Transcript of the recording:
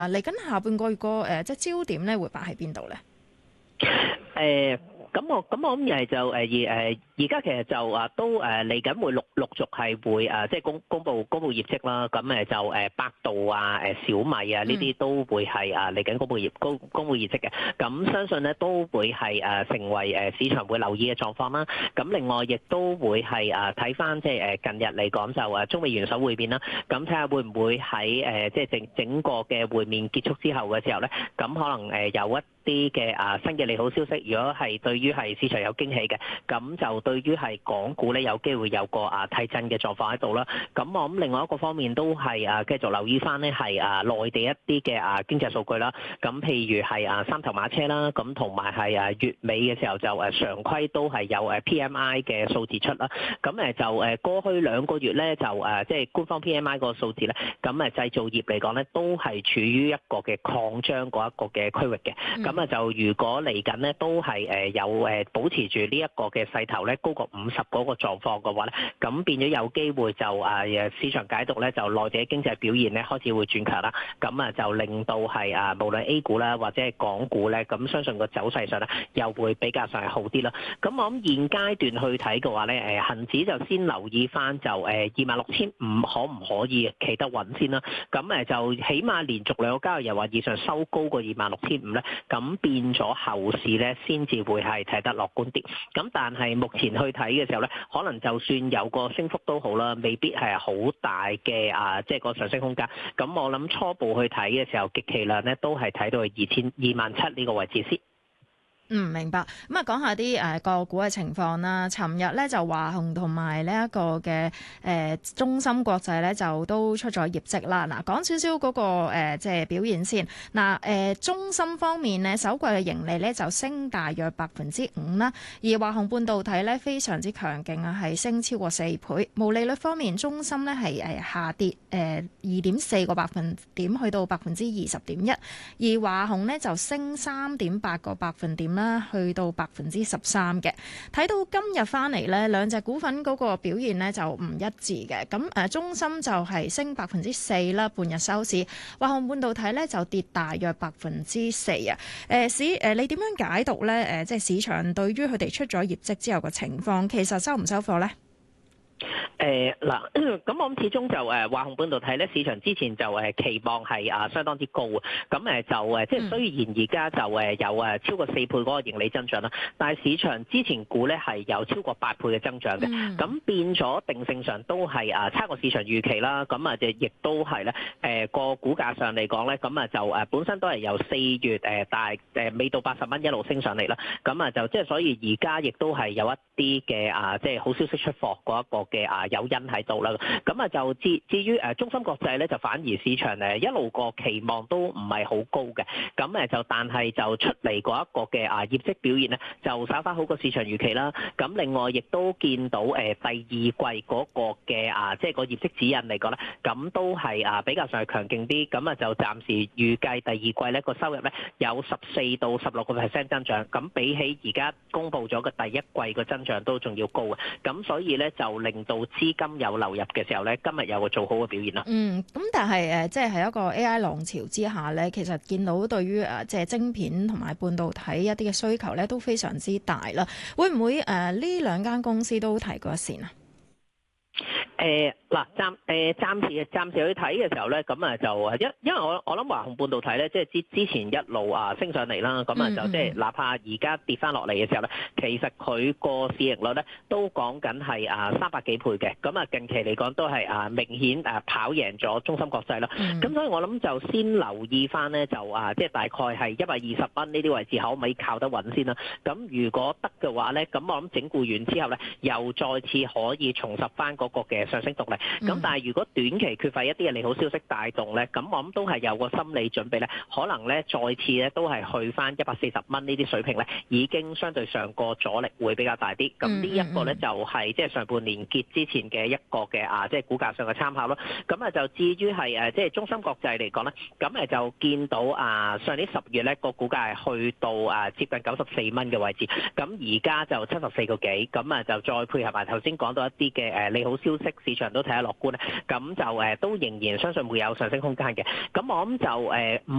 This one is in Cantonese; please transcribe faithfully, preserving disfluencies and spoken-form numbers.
啊，嚟緊下半個月個誒即係焦點咧會擺喺邊度咧？ 誒。咁我咁我諗又係就誒而誒而家其實就啊都誒嚟緊會陸陸續係會誒即係公公佈公佈業績啦。咁誒就誒百度啊、誒小米啊呢啲都會係啊嚟緊公佈業公公佈業績嘅。咁相信咧都會係誒成為誒市場會留意嘅狀況啦。咁另外亦都會係誒睇翻即係誒近日嚟講就誒中美元首會面啦。咁睇下會唔會喺誒即係整整個嘅會面結束之後嘅時候咧，咁可能誒有一啲嘅啊新嘅利好消息，如果係對於係市場有驚喜嘅，咁就對於係港股咧有機會有個啊提振嘅狀況喺度啦。咁我諗另外一個方面都係啊繼續留意翻咧係啊內地一啲嘅啊經濟數據啦。咁譬如係啊三頭馬車啦，咁同埋係啊月尾嘅時候就誒常規都係有誒 P M I 嘅數字出啦。咁誒就誒過去兩個月咧就誒即係官方 P M I 個數字咧，咁誒製造業嚟講咧都係處於一個嘅擴張嗰一個嘅區域嘅。咁啊就如果嚟緊咧都係誒有誒保持住呢一個嘅勢頭咧高過五十嗰個狀況嘅話咧，咁變咗有機會就啊市場解讀咧就內地嘅經濟表現咧開始會轉強啦。咁啊就令到係啊無論 A 股啦或者係港股咧，咁相信個走勢上咧又會比較上係好啲啦。咁我諗現階段去睇嘅話咧，誒恆指就先留意翻就誒二萬六千五可唔可以企得穩先啦。咁誒就起碼連續兩個交易日或以上收高過二萬六千五咧，咁變咗後市咧先至會係睇得樂觀啲。咁但係目前去睇嘅時候咧，可能就算有個升幅都好啦，未必係好大嘅啊，即係個上升空間。咁我諗初步去睇嘅時候，極其量咧都係睇到係二千二萬七呢個位置先。 嗯，明白。咁啊，講下啲誒個股嘅情況啦。尋日咧就華虹同埋呢一個嘅誒、呃、中芯國際咧就都出咗業績啦。嗱，講少少嗰個誒即係表現先。嗱、呃、誒中芯方面呢，首季嘅盈利咧就升大約百分之五啦。而華虹半導體咧非常之強勁啊，係升超過四倍。毛利率方面，中芯咧係誒下跌誒二點四個百分點，去到百分之二十點一。而華虹咧就升三點八個百分點啦。去到百分之十三嘅，睇到今日翻嚟咧，兩隻股份嗰個表現咧就唔一致嘅。咁誒，中芯就係升百分之四啦，半日收市；華虹半導體咧就跌大約百分之四啊。誒市誒，你點樣解讀咧？誒，即係市場對於佢哋出咗業績之後嘅情況，其實收唔收貨咧？ 誒嗱，咁我諗始終就誒華虹半導體咧，市場之前就誒期望係啊相當之高啊，咁誒就誒即係雖然而家就誒有誒超過四倍嗰個盈利增長啦，但係市場之前估咧係有超過八倍嘅增長嘅，咁、嗯、變咗定性上都係啊差過市場預期啦，咁啊就亦都係咧誒個股價上嚟講咧，咁啊就誒本身都係由四月誒大誒未到八十蚊一路升上嚟啦，咁啊就即係所以而家亦都係有一啲嘅啊即係好消息出貨嗰一個嘅啊。有因喺度啦，咁啊就至至於誒中芯國際咧，就反而市場誒一路個期望都唔係好高嘅，咁誒就但係就出嚟嗰一個嘅啊業績表現咧，就稍稍好過市場預期啦。咁另外亦都見到誒第二季嗰個嘅啊，即係個業績指引嚟講咧，咁都係啊比較上係強勁啲。咁啊就暫時預計第二季咧個收入咧有十四到十六個 percent 增長，咁比起而家公布咗嘅第一季個增長都仲要高啊。咁所以咧就令到資金有流入嘅時候咧，今日有個做好嘅表現啦。 嗯，咁但係誒，即係喺一個 A I 浪潮之下咧，其實見到對於誒即係晶片同埋半導體一啲嘅需求咧都非常之大啦。會唔會誒呢兩間公司都提過一線啊？ 誒嗱暫誒暫時暫時去睇嘅時候咧，咁啊就因因為我我諗華虹半導體咧，即係之之前一路啊升上嚟啦，咁啊就即係哪怕而家跌翻落嚟嘅時候咧，其實佢個市盈率咧都講緊係啊三百幾倍嘅，咁啊近期嚟講都係啊明顯誒跑贏咗中芯國際啦。咁、嗯、所以我諗就先留意翻咧，就啊即係大概係一百二十蚊呢啲位置可唔可以靠得穩先啦？咁如果得嘅話咧，咁我諗整固完之後咧，又再次可以重拾翻嗰個嘅上升動力，咁但係如果短期缺乏一啲嘅利好消息帶動咧，咁我諗都係有個心理準備咧，可能咧再次咧都係去翻一百四十蚊呢啲水平咧，已經相對上個阻力會比較大啲。咁呢一個咧就係即係上半年結之前嘅一個嘅啊，即係股價上嘅參考咯。咁啊就至於係誒即係中芯國際嚟講咧，咁誒就見到啊上年十月咧個股價係去到啊接近九十四蚊嘅位置，咁而家就七十四個幾，咁啊就再配合埋頭先講到一啲嘅誒利好消息，市場都睇體樂觀咧，咁就誒都仍然相信會有上升空間嘅。咁我諗就誒唔